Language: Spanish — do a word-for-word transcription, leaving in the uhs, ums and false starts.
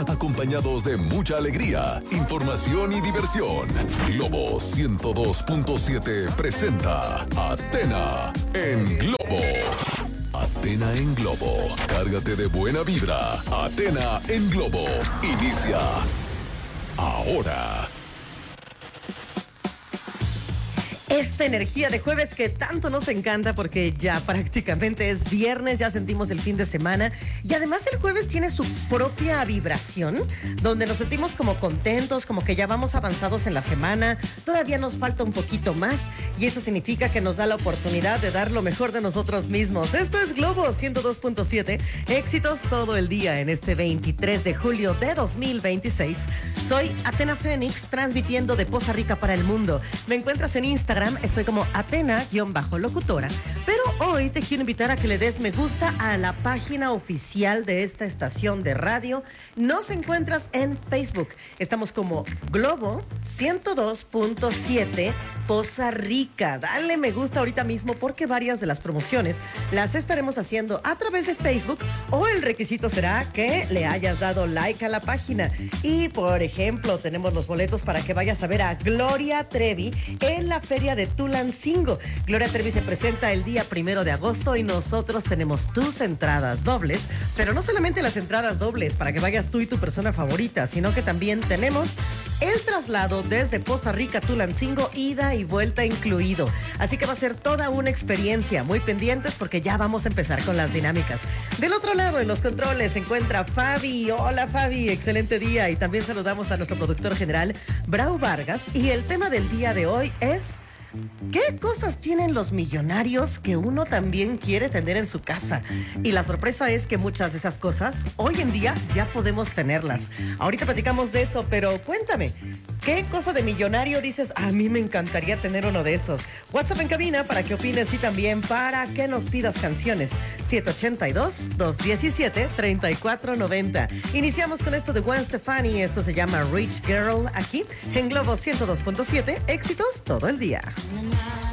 acompañados de mucha alegría, información y diversión. Globo ciento dos punto siete presenta Athena en Globo. Athena en Globo. Cárgate de buena vibra. Athena en Globo. Inicia ahora. Esta energía de jueves que tanto nos encanta porque ya prácticamente es viernes, ya sentimos el fin de semana y además el jueves tiene su propia vibración donde nos sentimos como contentos, como que ya vamos avanzados en la semana, todavía nos falta un poquito más y eso significa que nos da la oportunidad de dar lo mejor de nosotros mismos. Esto es Globo ciento dos punto siete, éxitos todo el día en este veintitrés de julio de dos mil veintiséis. Soy Athena Fénix transmitiendo de Poza Rica para el mundo. Me encuentras en Instagram. Estoy como Athena-locutora, pero hoy te quiero invitar a que le des me gusta a la página oficial de esta estación de radio. Nos encuentras en Facebook. Estamos como Globo ciento dos punto siete Poza Rica. Dale me gusta ahorita mismo porque varias de las promociones las estaremos haciendo a través de Facebook o el requisito será que le hayas dado like a la página. Y por ejemplo, tenemos los boletos para que vayas a ver a Gloria Trevi en la Feria de Tulancingo. Gloria Trevi se presenta el día primero de agosto y nosotros tenemos tus entradas dobles, pero no solamente las entradas dobles para que vayas tú y tu persona favorita, sino que también tenemos el traslado desde Poza Rica a Tulancingo, ida y vuelta incluido. Así que va a ser toda una experiencia. Muy pendientes porque ya vamos a empezar con las dinámicas. Del otro lado, en los controles, se encuentra Fabi. Hola, Fabi. Excelente día. Y también saludamos a nuestro productor general, Brau Vargas. Y el tema del día de hoy es... ¿qué cosas tienen los millonarios que uno también quiere tener en su casa? Y la sorpresa es que muchas de esas cosas hoy en día ya podemos tenerlas. Ahorita platicamos de eso, pero cuéntame, ¿qué cosa de millonario dices? A mí me encantaría tener uno de esos. WhatsApp en cabina para que opines y también para que nos pidas canciones. siete ocho dos, dos uno siete, tres cuatro nueve cero. Iniciamos con esto de Gwen Stefani. Esto se llama Rich Girl aquí en Globo ciento dos punto siete. Éxitos todo el día. Na, na.